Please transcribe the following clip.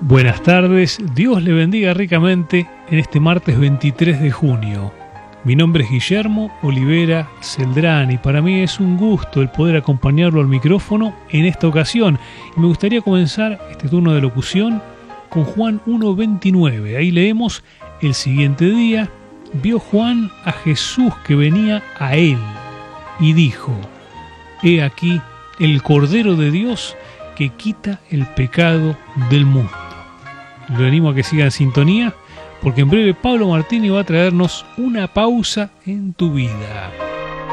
Buenas tardes, Dios le bendiga ricamente en este martes 23 de junio. Mi nombre es Guillermo Olivera Celdrán y para mí es un gusto el poder acompañarlo al micrófono en esta ocasión. Y me gustaría comenzar este turno de locución con Juan 1:29. Ahí leemos: el siguiente día vio Juan a Jesús que venía a él y dijo: He aquí el Cordero de Dios que quita el pecado del mundo. Lo animo a que siga en sintonía, porque en breve Pablo Martini va a traernos una pausa en tu vida.